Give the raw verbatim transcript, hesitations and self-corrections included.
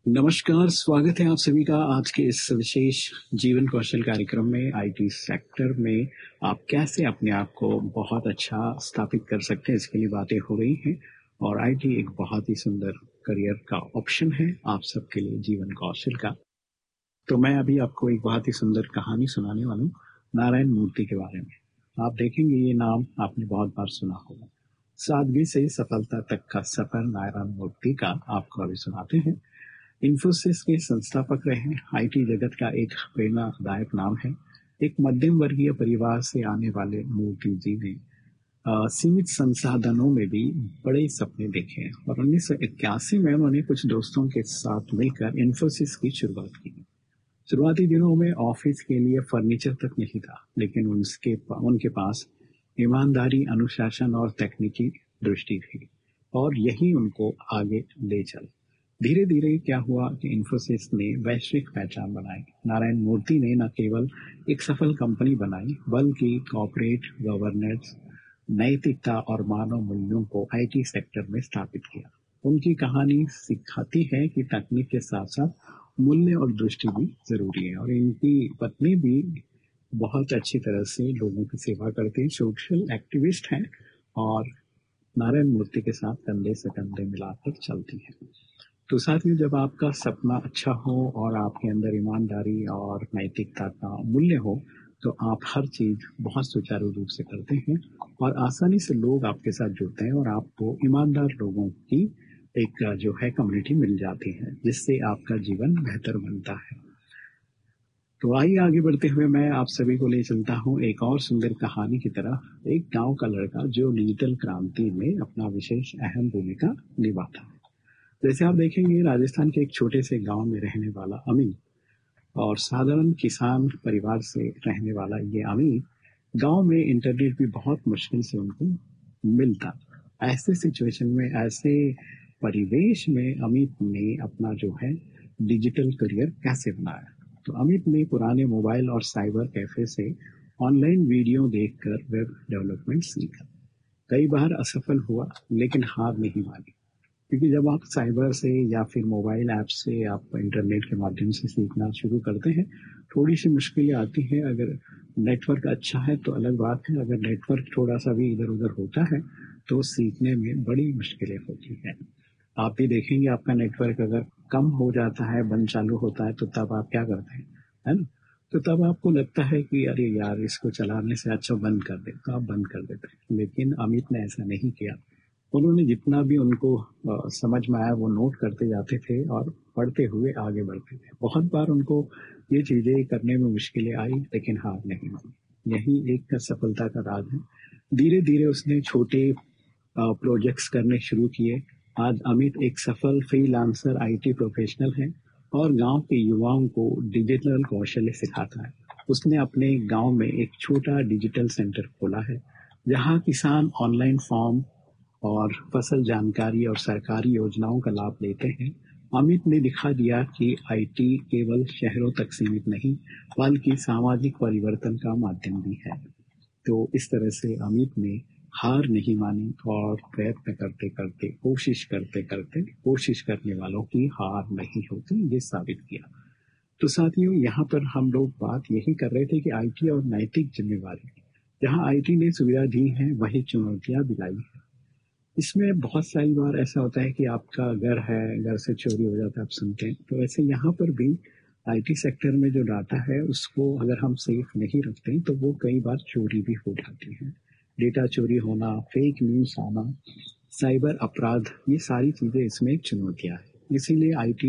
नमस्कार, स्वागत है आप सभी का आज के इस विशेष जीवन कौशल कार्यक्रम में। आईटी सेक्टर में आप कैसे अपने आप को बहुत अच्छा स्थापित कर सकते हैं, इसके लिए बातें हो रही हैं। और आईटी एक बहुत ही सुंदर करियर का ऑप्शन है आप सबके लिए जीवन कौशल का। तो मैं अभी आपको एक बहुत ही सुंदर कहानी सुनाने वाला हूँ नारायण मूर्ति के बारे में। आप देखेंगे ये नाम आपने बहुत बार सुना होगा। सादगी से सफलता तक का सफर नारायण मूर्ति का आपको अभी सुनाते हैं। इन्फोसिस के संस्थापक रहे। आईटी जगत का एक प्रेरणादायक नाम है। एक मध्यम वर्गीय परिवार से आने वाले मूर्ति जी ने अ, सीमित संसाधनों में भी बड़े सपने देखे हैं और उन्नीस सौ इक्यासी में उन्होंने कुछ दोस्तों के साथ मिलकर इन्फोसिस की शुरुआत की। शुरुआती दिनों में ऑफिस के लिए फर्नीचर तक नहीं था, लेकिन उनके उनके पास ईमानदारी, अनुशासन और तकनीकी दृष्टि थी और यही उनको आगे ले चला। धीरे धीरे क्या हुआ कि इन्फोसिस ने वैश्विक पहचान बनाई। नारायण मूर्ति ने न केवल एक सफल कंपनी बनाई, बल्कि कॉर्पोरेट गवर्नेंस, नैतिकता और मानव मूल्यों को आईटी सेक्टर में स्थापित किया। उनकी कहानी सिखाती है कि तकनीक के साथ साथ मूल्य और दृष्टि भी जरूरी है। और इनकी पत्नी भी बहुत अच्छी तरह से लोगों की सेवा करती है, सोशल एक्टिविस्ट हैं और नारायण मूर्ति के साथ कंधे से कंधे मिलाकर चलती है। तो साथियों, जब आपका सपना अच्छा हो और आपके अंदर ईमानदारी और नैतिकता का मूल्य हो, तो आप हर चीज बहुत सुचारू रूप से करते हैं और आसानी से लोग आपके साथ जुड़ते हैं और आपको ईमानदार लोगों की एक जो है कम्युनिटी मिल जाती है, जिससे आपका जीवन बेहतर बनता है। तो आइए आगे बढ़ते हुए मैं आप सभी को ले चलता हूँ एक और सुंदर कहानी की तरफ। एक गांव का लड़का जो डिजिटल क्रांति में अपना विशेष अहम भूमिका निभाता है। जैसे आप देखेंगे, राजस्थान के एक छोटे से गांव में रहने वाला अमित और साधारण किसान परिवार से रहने वाला ये अमित, गांव में इंटरनेट भी बहुत मुश्किल से उनको मिलता। ऐसे सिचुएशन में, ऐसे परिवेश में अमित ने अपना जो है डिजिटल करियर कैसे बनाया। तो अमित ने पुराने मोबाइल और साइबर कैफे से ऑनलाइन वीडियो देखकर वेब डेवलपमेंट सीखा। कई बार असफल हुआ, लेकिन हार नहीं मानी, क्योंकि जब आप साइबर से या फिर मोबाइल ऐप से आप इंटरनेट के माध्यम से सीखना शुरू करते हैं, थोड़ी सी मुश्किलें आती हैं। अगर नेटवर्क अच्छा है तो अलग बात है, अगर नेटवर्क थोड़ा सा भी इधर उधर होता है तो सीखने में बड़ी मुश्किलें होती हैं। आप भी देखेंगे, आपका नेटवर्क अगर कम हो जाता है, बंद चालू होता है, तो तब आप क्या करते हैं, है ना? तो तब आपको लगता है कि अरे यार, इसको चलाने से अच्छा बंद कर दे, तो आप बंद कर देते हैं। लेकिन अमित ने ऐसा नहीं किया। उन्होंने जितना भी उनको अ, समझ में आया वो नोट करते जाते थे और पढ़ते हुए आगे बढ़ते थे। बहुत बार उनको ये चीजें करने में मुश्किलें आई, लेकिन हार नहीं मानी। यही एक सफलता का राज है। धीरे धीरे उसने छोटे प्रोजेक्ट्स करने शुरू किए। आज अमित एक सफल फ्रीलांसर आईटी प्रोफेशनल है और गांव के युवाओं को डिजिटल कौशल सिखाता है। उसने अपने गांव में एक छोटा डिजिटल सेंटर खोला है, जहां किसान ऑनलाइन फॉर्म और फसल जानकारी और सरकारी योजनाओं का लाभ लेते हैं। अमित ने दिखा दिया कि आईटी केवल शहरों तक सीमित नहीं, बल्कि सामाजिक परिवर्तन का माध्यम भी है। तो इस तरह से अमित ने हार नहीं मानी और प्रयत्न करते करते, कोशिश करते करते, कोशिश करने वालों की हार नहीं होती, ये साबित किया। तो साथियों, यहाँ पर हम लोग बात यही कर रहे थे कि आईटी और नैतिक जिम्मेवारी। जहाँ आईटी ने सुविधा दी है, वही चुनौतियां भी लाई है। इसमें बहुत सारी बार ऐसा होता है कि आपका घर है, घर से चोरी हो जाता है, आप सुनते हैं। तो ऐसे यहाँ पर भी आईटी सेक्टर में जो डाटा है, उसको अगर हम सेफ नहीं रखते तो वो कई बार चोरी भी हो जाती है। डेटा चोरी होना, फेक न्यूज आना, साइबर अपराध, ये सारी चीजें इसमें एक चुनौतियां है। इसीलिए आईटी